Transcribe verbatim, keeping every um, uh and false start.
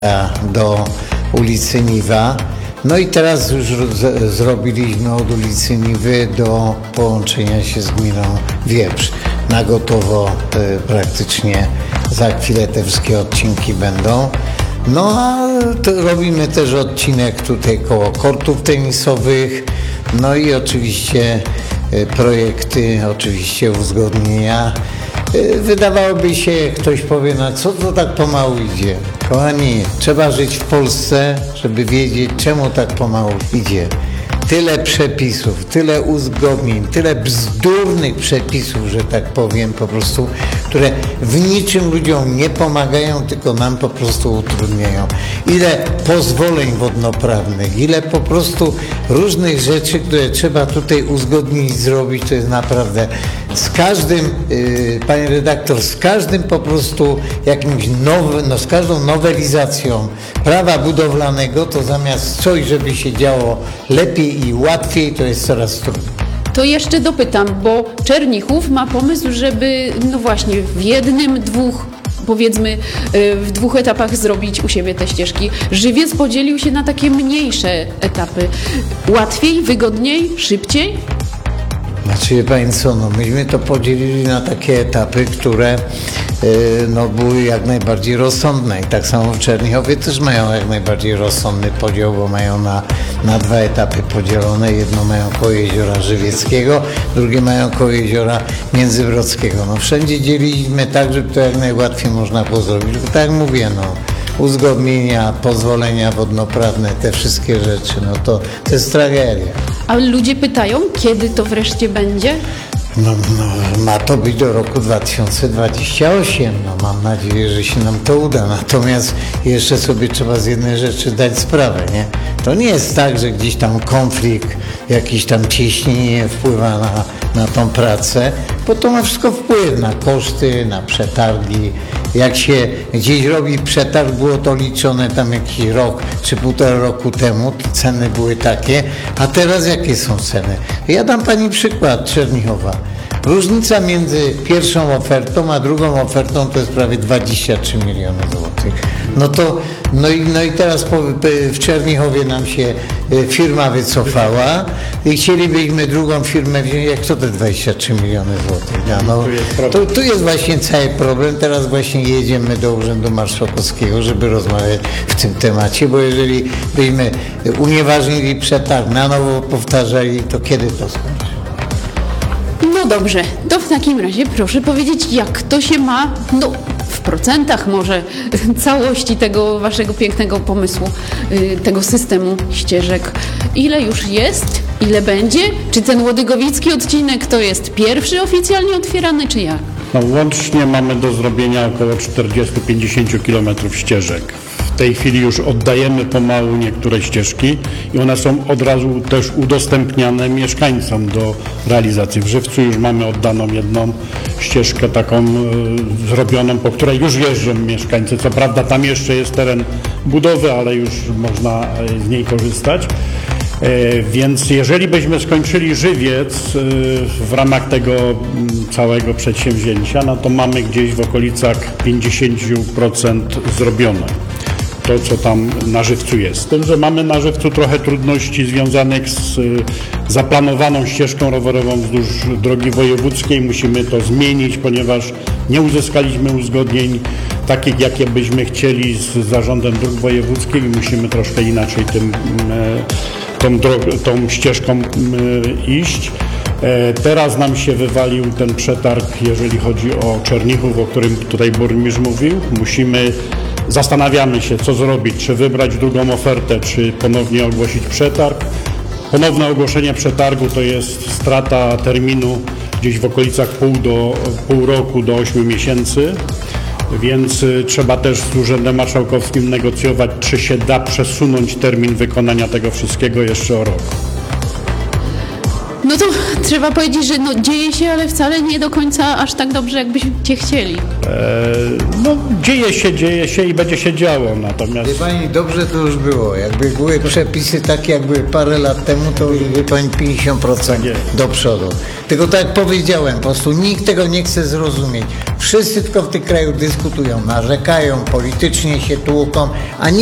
do ulicy Niwa. No i teraz już z, zrobiliśmy od ulicy Niwy do połączenia się z gminą Wieprz. Na gotowo y, praktycznie za chwilę te wszystkie odcinki będą. No a to robimy też odcinek tutaj koło kortów tenisowych. No i oczywiście y, projekty, oczywiście uzgodnienia. Y, wydawałoby się, ktoś powie, no co to tak pomału idzie? Kochani, trzeba żyć w Polsce, żeby wiedzieć, czemu tak pomału idzie. Tyle przepisów, tyle uzgodnień, tyle bzdurnych przepisów, że tak powiem, po prostu, które w niczym ludziom nie pomagają, tylko nam po prostu utrudniają. Ile pozwoleń wodnoprawnych, ile po prostu różnych rzeczy, które trzeba tutaj uzgodnić, zrobić, to jest naprawdę z każdym, yy, panie redaktor, z każdym po prostu jakimś nowym, no z każdą nowelizacją prawa budowlanego, to zamiast coś, żeby się działo lepiej i łatwiej, to jest coraz trudniej. To jeszcze dopytam, bo Czernichów ma pomysł, żeby no właśnie w jednym, dwóch, powiedzmy w dwóch etapach zrobić u siebie te ścieżki. Żywiec podzielił się na takie mniejsze etapy. Łatwiej, wygodniej, szybciej? Znaczy, wie pani co, no myśmy to podzielili na takie etapy, które yy, no, były jak najbardziej rozsądne i tak samo w Czernichowie też mają jak najbardziej rozsądny podział, bo mają na, na dwa etapy podzielone. Jedno mają koło Jeziora Żywieckiego, drugie mają koło Jeziora Międzybrodzkiego. No wszędzie dzieliliśmy tak, żeby to jak najłatwiej można było zrobić, bo tak jak mówię, no uzgodnienia, pozwolenia wodnoprawne, te wszystkie rzeczy, no to, to jest tragedia. A ludzie pytają, kiedy to wreszcie będzie? No, no, ma to być do roku dwa tysiące dwudziestego ósmego. No, mam nadzieję, że się nam to uda. Natomiast jeszcze sobie trzeba z jednej rzeczy dać sprawę, nie? To nie jest tak, że gdzieś tam konflikt, jakiś tam ciśnienie wpływa na, na tą pracę, bo to ma wszystko wpływ na koszty, na przetargi. Jak się gdzieś robi przetarg, było to liczone tam jakiś rok czy półtora roku temu, te ceny były takie, a teraz jakie są ceny? Ja dam pani przykład Czernichowa. Różnica między pierwszą ofertą a drugą ofertą to jest prawie dwadzieścia trzy miliony złotych. No to, no i, no i teraz po, w Czernichowie nam się firma wycofała i chcielibyśmy drugą firmę wziąć, jak to te dwadzieścia trzy miliony złotych. No, to, tu jest właśnie cały problem. Teraz właśnie jedziemy do Urzędu Marszałkowskiego, żeby rozmawiać w tym temacie, bo jeżeli byśmy unieważnili przetarg, na nowo powtarzali, to kiedy to skończy? No dobrze, to w takim razie proszę powiedzieć, jak to się ma, no w procentach może, całości tego waszego pięknego pomysłu, tego systemu ścieżek. Ile już jest? Ile będzie? Czy ten łodygowicki odcinek to jest pierwszy oficjalnie otwierany, czy jak? No, łącznie mamy do zrobienia około czterdzieści do pięćdziesięciu kilometrów ścieżek. W tej chwili już oddajemy pomału niektóre ścieżki i one są od razu też udostępniane mieszkańcom do realizacji. W Żywcu już mamy oddaną jedną ścieżkę taką y, zrobioną, po której już jeżdżą mieszkańcy. Co prawda tam jeszcze jest teren budowy, ale już można z niej korzystać. E, więc jeżeli byśmy skończyli Żywiec e, w ramach tego m, całego przedsięwzięcia, no to mamy gdzieś w okolicach pięćdziesiąt procent zrobione. To, co tam na Żywcu jest. Z tym, że mamy na Żywcu trochę trudności związanych z y, zaplanowaną ścieżką rowerową wzdłuż drogi wojewódzkiej. Musimy to zmienić, ponieważ nie uzyskaliśmy uzgodnień takich, jakie byśmy chcieli z Zarządem Dróg Wojewódzkich i musimy troszkę inaczej tym, y, tą, drogą, tą ścieżką y, iść. E, teraz nam się wywalił ten przetarg, jeżeli chodzi o Czernichów, o którym tutaj burmistrz mówił. Musimy Zastanawiamy się, co zrobić, czy wybrać drugą ofertę, czy ponownie ogłosić przetarg. Ponowne ogłoszenie przetargu to jest strata terminu gdzieś w okolicach pół, do, pół roku do ośmiu miesięcy, więc trzeba też z Urzędem Marszałkowskim negocjować, czy się da przesunąć termin wykonania tego wszystkiego jeszcze o rok. No to trzeba powiedzieć, że no, dzieje się, ale wcale nie do końca aż tak dobrze, jakbyście chcieli. No dzieje się, dzieje się i będzie się działo, natomiast... Wie pani, dobrze to już było. Jakby były przepisy takie, jak były parę lat temu, to już wie pani pięćdziesiąt procent do przodu. Tylko tak jak powiedziałem, po prostu nikt tego nie chce zrozumieć. Wszyscy tylko w tym kraju dyskutują, narzekają, politycznie się tłuką, a nikt